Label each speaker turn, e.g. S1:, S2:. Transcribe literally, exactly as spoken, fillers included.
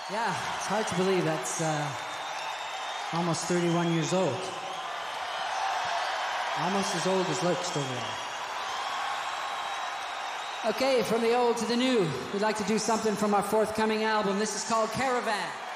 S1: Yeah, it's hard to believe that's uh, almost thirty-one years old. Almost as old as Lurch over there. Okay, from the old to the new, we'd like to do something from our forthcoming album. This is called Caravan.